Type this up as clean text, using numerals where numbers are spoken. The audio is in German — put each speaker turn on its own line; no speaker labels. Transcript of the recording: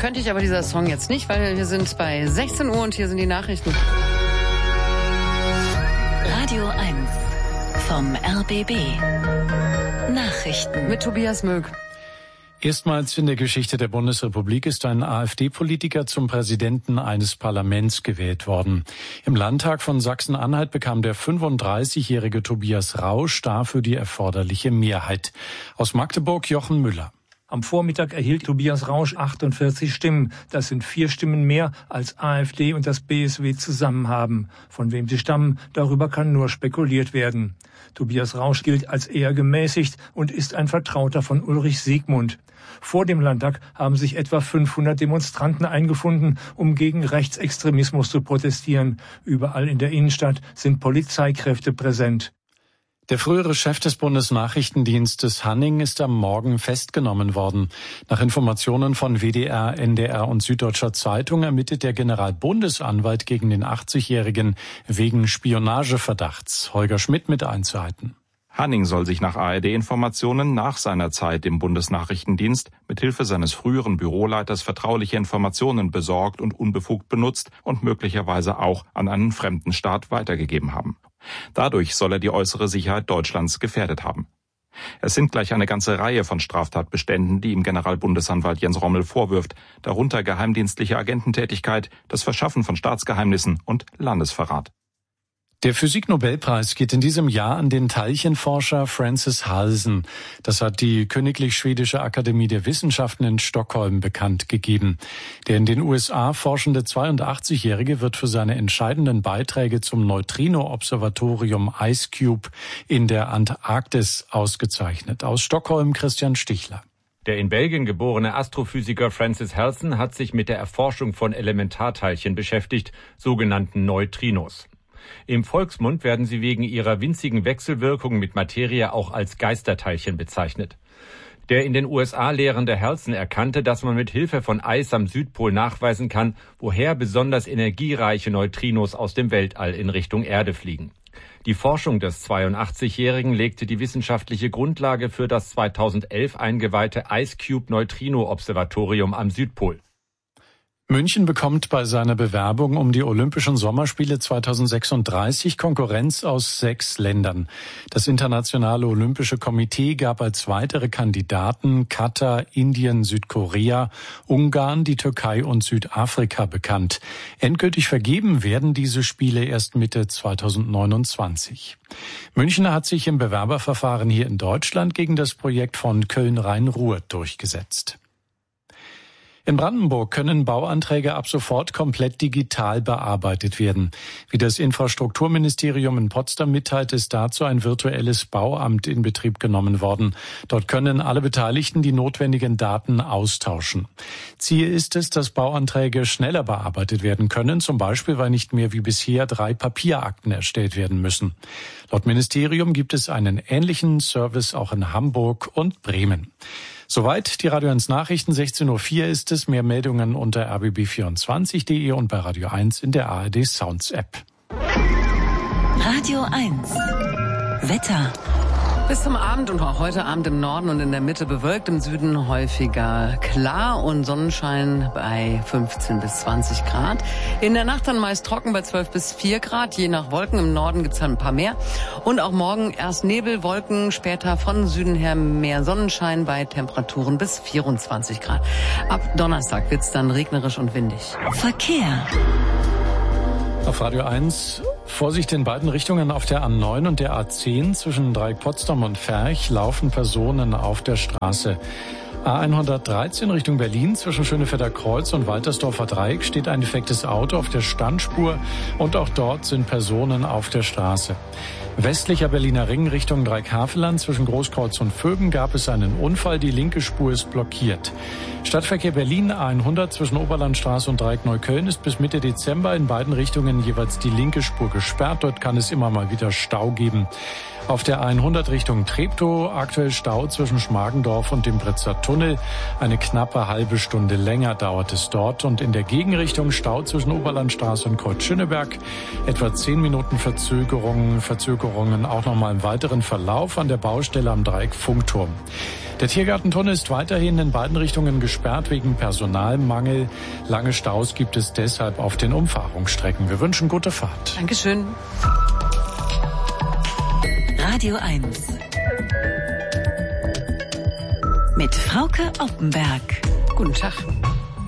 könnte ich aber dieser Song jetzt nicht, weil wir sind bei 16 Uhr und hier sind die Nachrichten.
Radio 1 vom RBB. Nachrichten
mit Tobias Möck.
Erstmals in der Geschichte der Bundesrepublik ist ein AfD-Politiker zum Präsidenten eines Parlaments gewählt worden. Im Landtag von Sachsen-Anhalt bekam der 35-jährige Tobias Rausch dafür die erforderliche Mehrheit. Aus Magdeburg Jochen Müller.
Am Vormittag erhielt Tobias Rausch 48 Stimmen. Das sind 4 Stimmen mehr, als AfD und das BSW zusammen haben. Von wem sie stammen, darüber kann nur spekuliert werden. Tobias Rausch gilt als eher gemäßigt und ist ein Vertrauter von Ulrich Siegmund. Vor dem Landtag haben sich etwa 500 Demonstranten eingefunden, um gegen Rechtsextremismus zu protestieren. Überall in der Innenstadt sind Polizeikräfte präsent.
Der frühere Chef des Bundesnachrichtendienstes Hanning ist am Morgen festgenommen worden. Nach Informationen von WDR, NDR und Süddeutscher Zeitung ermittelt der Generalbundesanwalt gegen den 80-Jährigen wegen Spionageverdachts. Holger Schmidt mit Einzelheiten.
Hanning soll sich nach ARD-Informationen nach seiner Zeit im Bundesnachrichtendienst mithilfe seines früheren Büroleiters vertrauliche Informationen besorgt und unbefugt benutzt und möglicherweise auch an einen fremden Staat weitergegeben haben. Dadurch soll er die äußere Sicherheit Deutschlands gefährdet haben. Es sind gleich eine ganze Reihe von Straftatbeständen, die ihm Generalbundesanwalt Jens Rommel vorwirft, darunter geheimdienstliche Agententätigkeit, das Verschaffen von Staatsgeheimnissen und Landesverrat.
Der Physiknobelpreis geht in diesem Jahr an den Teilchenforscher Francis Halsen. Das hat die Königlich Schwedische Akademie der Wissenschaften in Stockholm bekannt gegeben. Der in den USA forschende 82-Jährige wird für seine entscheidenden Beiträge zum Neutrino-Observatorium IceCube in der Antarktis ausgezeichnet. Aus Stockholm Christian Stichler.
Der in Belgien geborene Astrophysiker Francis Halsen hat sich mit der Erforschung von Elementarteilchen beschäftigt, sogenannten Neutrinos. Im Volksmund werden sie wegen ihrer winzigen Wechselwirkung mit Materie auch als Geisterteilchen bezeichnet. Der in den USA lehrende Halsen erkannte, dass man mit Hilfe von Eis am Südpol nachweisen kann, woher besonders energiereiche Neutrinos aus dem Weltall in Richtung Erde fliegen. Die Forschung des 82-Jährigen legte die wissenschaftliche Grundlage für das 2011 eingeweihte IceCube-Neutrino-Observatorium am Südpol.
München bekommt bei seiner Bewerbung um die Olympischen Sommerspiele 2036 Konkurrenz aus 6 Ländern. Das Internationale Olympische Komitee gab als weitere Kandidaten Katar, Indien, Südkorea, Ungarn, die Türkei und Südafrika bekannt. Endgültig vergeben werden diese Spiele erst Mitte 2029. München hat sich im Bewerberverfahren hier in Deutschland gegen das Projekt von Köln-Rhein-Ruhr durchgesetzt. In Brandenburg können Bauanträge ab sofort komplett digital bearbeitet werden. Wie das Infrastrukturministerium in Potsdam mitteilt, ist dazu ein virtuelles Bauamt in Betrieb genommen worden. Dort können alle Beteiligten die notwendigen Daten austauschen. Ziel ist es, dass Bauanträge schneller bearbeitet werden können, zum Beispiel, weil nicht mehr wie bisher 3 Papierakten erstellt werden müssen. Laut Ministerium gibt es einen ähnlichen Service auch in Hamburg und Bremen. Soweit die Radio 1 Nachrichten. 16.04 Uhr ist es. Mehr Meldungen unter rbb24.de und bei Radio 1 in der ARD Sounds App.
Radio 1 Wetter.
Bis zum Abend und auch heute Abend im Norden und in der Mitte bewölkt, im Süden häufiger klar und Sonnenschein bei 15 bis 20 Grad. In der Nacht dann meist trocken bei 12 bis 4 Grad, je nach Wolken. Im Norden gibt's dann ein paar mehr. Und auch morgen erst Nebel, Wolken, später von Süden her mehr Sonnenschein bei Temperaturen bis 24 Grad. Ab Donnerstag wird's dann regnerisch und windig.
Verkehr.
Auf Radio 1 Vorsicht in beiden Richtungen auf der A9 und der A10 zwischen Dreieck Potsdam und Ferch laufen Personen auf der Straße. A113 Richtung Berlin zwischen Schönefelder Kreuz und Waltersdorfer Dreieck steht ein defektes Auto auf der Standspur und auch dort sind Personen auf der Straße. Westlicher Berliner Ring Richtung Dreieck-Havelland zwischen Großkreuz und Vöben gab es einen Unfall, die linke Spur ist blockiert. Stadtverkehr Berlin A100 zwischen Oberlandstraße und Dreieck Neukölln ist bis Mitte Dezember in beiden Richtungen jeweils die linke Spur gesperrt. Dort kann es immer mal wieder Stau geben. Auf der 100 Richtung Treptow aktuell Stau zwischen Schmargendorf und dem Britzer Tunnel. Eine knappe halbe Stunde länger dauert es dort. Und in der Gegenrichtung Stau zwischen Oberlandstraße und Kreuz Schöneberg. Etwa 10 Minuten Verzögerungen auch nochmal im weiteren Verlauf an der Baustelle am Dreieck Funkturm. Der Tiergartentunnel ist weiterhin in beiden Richtungen gesperrt wegen Personalmangel. Lange Staus gibt es deshalb auf den Umfahrungsstrecken. Wir wünschen gute Fahrt.
Dankeschön.
Radio 1 mit Frauke Oppenberg.
Guten Tag.